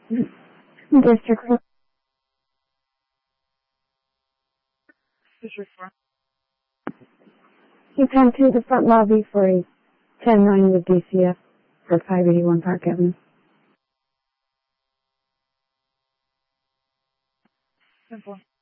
District. District 4. You come to the front lobby for a 10-9 with DCF for 581 Park Avenue. Simple.